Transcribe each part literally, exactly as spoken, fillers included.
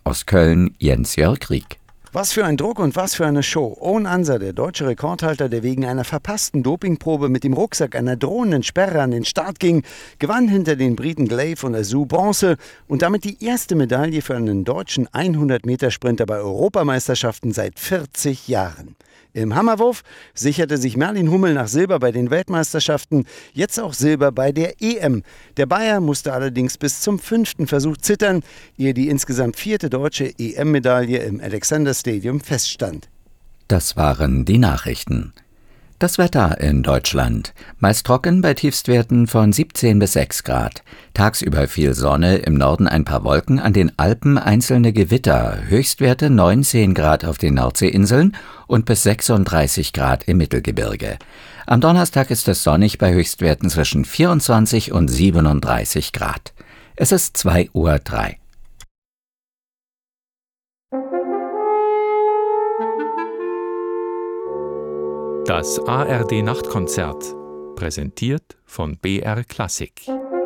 Aus Köln Jens-Jörg Rieck. Was für ein Druck und was für eine Show. Owen Anser, der deutsche Rekordhalter, der wegen einer verpassten Dopingprobe mit dem Rucksack einer drohenden Sperre an den Start ging, gewann hinter den Briten Glaive und Azou Bronze und damit die erste Medaille für einen deutschen hundert-Meter-Sprinter bei Europameisterschaften seit vierzig Jahren. Im Hammerwurf sicherte sich Merlin Hummel nach Silber bei den Weltmeisterschaften, jetzt auch Silber bei der E M. Der Bayer musste allerdings bis zum fünften Versuch zittern, ehe die insgesamt vierte deutsche E M-Medaille im Alexander Stadium feststand. Das waren die Nachrichten. Das Wetter in Deutschland. Meist trocken bei Tiefstwerten von siebzehn bis sechs Grad. Tagsüber viel Sonne, im Norden ein paar Wolken, an den Alpen einzelne Gewitter. Höchstwerte neunzehn Grad auf den Nordseeinseln und bis sechsunddreißig Grad im Mittelgebirge. Am Donnerstag ist es sonnig bei Höchstwerten zwischen vierundzwanzig und siebenunddreißig Grad. Es ist zwei Uhr drei. Das A R D-Nachtkonzert, präsentiert von B R Klassik.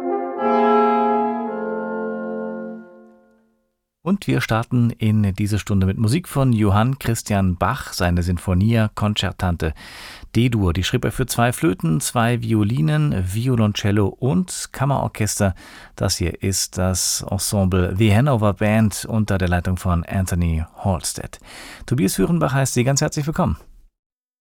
Und wir starten in diese Stunde mit Musik von Johann Christian Bach, seine Sinfonia Concertante D-Dur. Die schrieb er für zwei Flöten, zwei Violinen, Violoncello und Kammerorchester. Das hier ist das Ensemble The Hanover Band unter der Leitung von Anthony Halstead. Tobias Führenbach heißt Sie ganz herzlich willkommen.